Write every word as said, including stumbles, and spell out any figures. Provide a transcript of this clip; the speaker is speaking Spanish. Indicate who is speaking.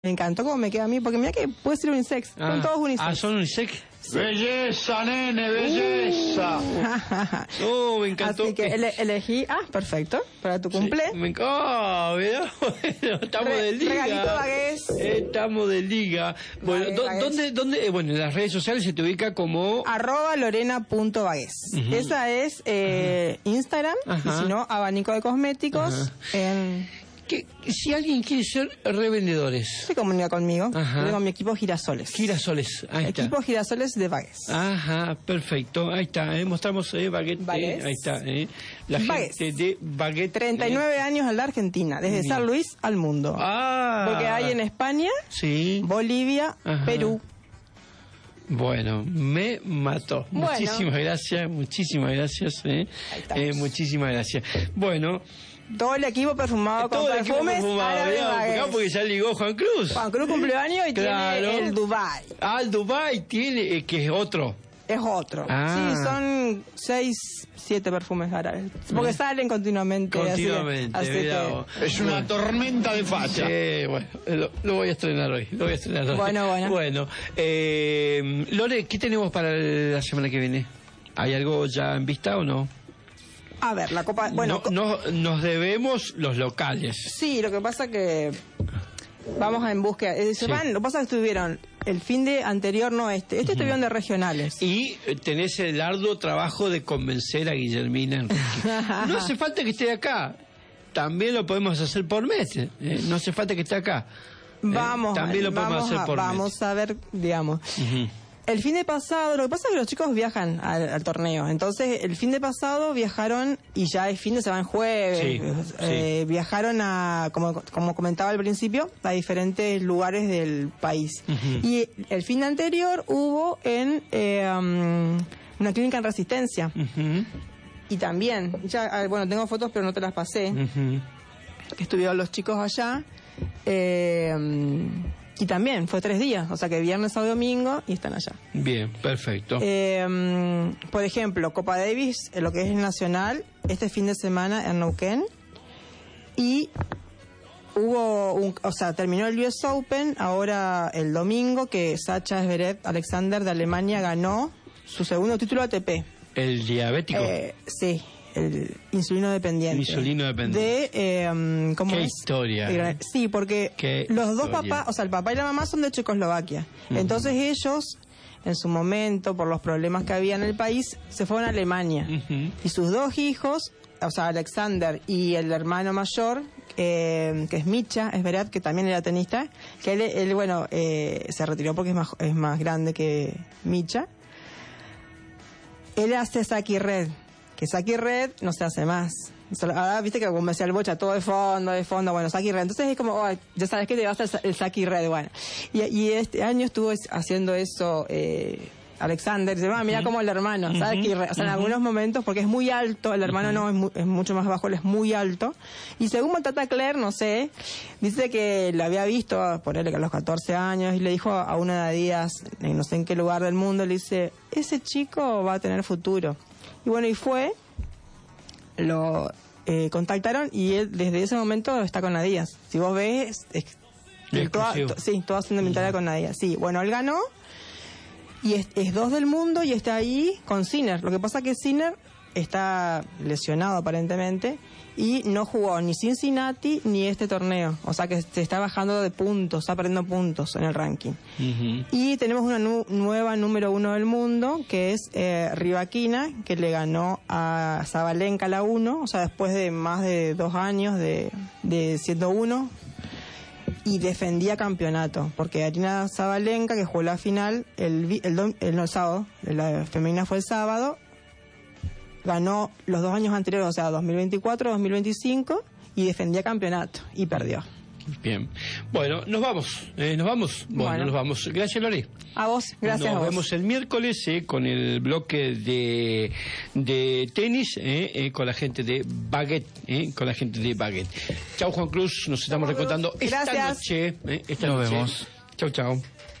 Speaker 1: Me encantó cómo me queda a mí, porque mira que puede ser unisex.
Speaker 2: Ah,
Speaker 1: son todos unisex.
Speaker 2: Ah, son unisex.
Speaker 3: Sí. Belleza, nene, belleza.
Speaker 1: Uh.
Speaker 2: Oh, me encantó.
Speaker 1: Así que ele elegí, ah, perfecto, para tu cumple.
Speaker 2: Sí, me encantó. Oh, mirá, bueno, estamos
Speaker 1: Re
Speaker 2: de liga.
Speaker 1: Regalito Bagués.
Speaker 2: Estamos de liga. Bueno,
Speaker 1: Bagués,
Speaker 2: do,
Speaker 1: Bagués.
Speaker 2: ¿dónde, dónde? Bueno, en las redes sociales se te ubica como...
Speaker 1: Arroba lorena.bagués.
Speaker 2: Uh-huh.
Speaker 1: Esa es eh, Instagram.
Speaker 2: Ajá.
Speaker 1: Y si no, abanico de cosméticos.
Speaker 2: Ajá.
Speaker 1: En...
Speaker 2: Que, si alguien quiere ser revendedores.
Speaker 1: Se comunica conmigo.
Speaker 2: Ajá.
Speaker 1: Yo tengo mi equipo Girasoles.
Speaker 2: Girasoles, ahí está.
Speaker 1: Equipo Girasoles de Bagués.
Speaker 2: Ajá, perfecto, ahí está, eh, mostramos eh, Baguette,
Speaker 1: Bagués.
Speaker 2: eh, ahí está, eh, la
Speaker 1: Bagués.
Speaker 2: gente de Baguette.
Speaker 1: treinta y nueve
Speaker 2: eh.
Speaker 1: años en la Argentina, desde
Speaker 2: Bien.
Speaker 1: San Luis al mundo.
Speaker 2: Ah.
Speaker 1: Porque hay en España,
Speaker 2: Sí.
Speaker 1: Bolivia,
Speaker 2: Ajá.
Speaker 1: Perú.
Speaker 2: Bueno, me mató.
Speaker 1: Bueno.
Speaker 2: Muchísimas gracias, muchísimas gracias, eh.
Speaker 1: Ahí estamos.
Speaker 2: Eh, muchísimas gracias. Bueno,
Speaker 1: Todo el equipo perfumado con
Speaker 2: todo el equipo
Speaker 1: perfumes
Speaker 2: perfumado,
Speaker 1: árabes
Speaker 2: mirá,
Speaker 1: Bagués.
Speaker 2: acá porque ya ligó Juan Cruz.
Speaker 1: Juan Cruz cumplió años y
Speaker 2: Claro.
Speaker 1: tiene el Dubai.
Speaker 2: Ah, el Dubai tiene, eh, que es otro.
Speaker 1: Es otro.
Speaker 2: Ah.
Speaker 1: Sí, son seis, siete perfumes árabes. Porque salen continuamente. así que-
Speaker 2: Continuamente,
Speaker 1: así que-
Speaker 2: mirá vos.
Speaker 3: Es una tormenta de facha.
Speaker 2: Sí, bueno, lo, lo voy a estrenar hoy, lo voy a estrenar hoy.
Speaker 1: Bueno, bueno.
Speaker 2: Bueno, eh, Lore, ¿qué tenemos para la semana que viene? ¿Hay algo ya en vista o no?
Speaker 1: A ver, la copa... Bueno,
Speaker 2: no, no, nos debemos los locales.
Speaker 1: sí, lo que pasa que vamos en búsqueda. Eh, se
Speaker 2: Sí.
Speaker 1: van, lo que pasa es que estuvieron el fin de anterior, no este. Este estuvieron de regionales.
Speaker 2: Y eh, tenés el arduo trabajo de convencer a Guillermina Enrique. No hace falta que esté acá. También lo podemos hacer por mes. eh. No hace falta que esté acá. Eh,
Speaker 1: Vamos,
Speaker 2: también lo podemos
Speaker 1: vamos,
Speaker 2: hacer
Speaker 1: a,
Speaker 2: por
Speaker 1: vamos
Speaker 2: mes.
Speaker 1: a ver, digamos.
Speaker 2: Ujú.
Speaker 1: El fin de pasado, lo que pasa es que los chicos viajan al, al torneo. Entonces, el fin de pasado viajaron, y ya es fin de semana jueves,
Speaker 2: Sí,
Speaker 1: eh, viajaron a, como, como comentaba al principio, a diferentes lugares del país.
Speaker 2: Ujú.
Speaker 1: Y el fin anterior hubo en eh, um, una clínica en Resistencia.
Speaker 2: Ujú.
Speaker 1: Y también, ya, ah, bueno, tengo fotos, pero no te las pasé,
Speaker 2: Ujú.
Speaker 1: que estuvieron los chicos allá. Eh, y también fue tres días, o sea que viernes, sábado y domingo, y están allá.
Speaker 2: Bien, perfecto.
Speaker 1: Eh, por ejemplo, Copa Davis, eh, lo que es el nacional, este fin de semana en Neuquén. Y hubo, un, o sea, terminó el U S Open, ahora el domingo, que Sacha Zverev Alexander de Alemania ganó su segundo título A T P.
Speaker 2: El diabético.
Speaker 1: Eh, sí, el insulino dependiente.
Speaker 2: Insulino dependiente.
Speaker 1: De, eh, ¿cómo
Speaker 2: Qué
Speaker 1: es?
Speaker 2: historia.
Speaker 1: Eh, Sí, porque
Speaker 2: Qué
Speaker 1: los dos
Speaker 2: historia.
Speaker 1: papás, o sea, el papá y la mamá son de Checoslovaquia. Entonces ellos, en su momento, por los problemas que había en el país, se fueron a Alemania.
Speaker 2: Ujú.
Speaker 1: Y sus dos hijos, o sea, Alexander y el hermano mayor, eh, que es Micha, es verdad que también era tenista, que él, él bueno, eh, se retiró porque es más, es más grande que Micha. Él hace Saki Red, que Saki Red no se hace más. Solo- Ahora viste que como decía el Bocha, todo de fondo, de fondo, bueno, Saki Red. Entonces es como, oh, ya sabes que te vas a hacer el Saki Red, bueno. Y, y este año estuvo es- haciendo eso eh, Alexander, dice, ah, mira como el hermano, Saki Red. O sea, en algunos momentos, porque es muy alto, el hermano no, es, mu- es mucho más bajo, él es muy alto. Y según Tata Claire, no sé, dice que lo había visto, ponerle que a los catorce años, y le dijo a una de Díaz, en no sé en qué lugar del mundo, le dice, ese chico va a tener futuro. Y bueno, y fue, lo eh, contactaron y él desde ese momento está con Nadías. Si vos ves, es,
Speaker 2: Y
Speaker 1: toda,
Speaker 2: exclusivo.
Speaker 1: to- sí, toda su indumentaria con Nadías. Sí, bueno, él ganó y es, es dos del mundo y está ahí con Sinner. Lo que pasa que Sinner está lesionado aparentemente y no jugó ni Cincinnati ni este torneo. O sea que se está bajando de puntos, está perdiendo puntos en el ranking.
Speaker 2: Ujú.
Speaker 1: Y tenemos una nu- nueva número uno del mundo, que es eh, Rybakina, que le ganó a Sabalenka la uno, o sea, después de más de dos años de, de siendo uno, y defendía campeonato, porque Arina Sabalenka, que jugó la final el, vi- el, dom- el, no, el sábado, la femenina fue el sábado, ganó los dos años anteriores, o sea, dos mil veinticuatro, dos mil veinticinco, y defendía campeonato, y perdió.
Speaker 2: Bien. Bueno, nos vamos. Eh, nos vamos. Bueno,
Speaker 1: Bueno.
Speaker 2: nos vamos. Gracias, Lore.
Speaker 1: A vos, gracias
Speaker 2: Nos
Speaker 1: a vos.
Speaker 2: vemos el miércoles eh, con el bloque de, de tenis eh, eh, con la gente de Baguette. Eh, con la gente de Baguette. Chau, Juan Cruz. Nos estamos
Speaker 1: Chau, Juan
Speaker 2: recontando
Speaker 1: Cruz.
Speaker 2: esta
Speaker 1: Gracias.
Speaker 2: noche. Eh, esta
Speaker 3: Nos
Speaker 2: noche.
Speaker 3: vemos.
Speaker 2: Chau, chau.